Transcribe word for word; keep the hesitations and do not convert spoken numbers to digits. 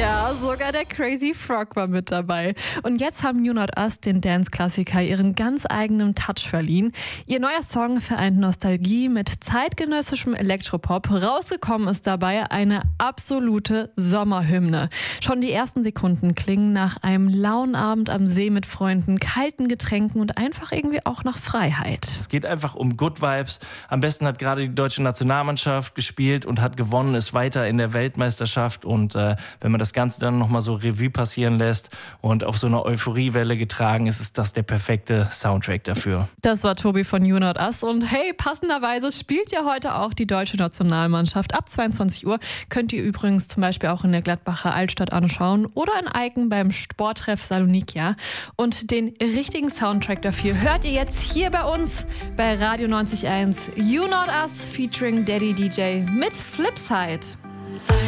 Ja, sogar der Crazy Frog war mit dabei. Und jetzt haben You Not Us den Dance-Klassiker ihren ganz eigenen Touch verliehen. Ihr neuer Song vereint Nostalgie mit zeitgenössischem Elektropop. Rausgekommen ist dabei eine absolute Sommerhymne. Schon die ersten Sekunden klingen nach einem lauen Abend am See mit Freunden, kalten Getränken und einfach irgendwie auch nach Freiheit. Es geht einfach um Good Vibes. Am besten hat gerade die deutsche Nationalmannschaft gespielt und hat gewonnen, ist weiter in der Weltmeisterschaft. Und äh, wenn man das Ganze dann nochmal so Revue passieren lässt und auf so einer Euphoriewelle getragen ist, ist das der perfekte Soundtrack dafür. Das war Tobi von You Not Us. Und hey, passenderweise spielt ja heute auch die deutsche Nationalmannschaft. Ab zweiundzwanzig Uhr könnt ihr übrigens zum Beispiel auch in der Gladbacher Altstadt anschauen oder in Eiken beim Sporttreff Salonikia. Und den richtigen Soundtrack dafür hört ihr jetzt hier bei uns bei Radio neunzig Komma eins. You Not Us featuring Daddy D J mit Flipside.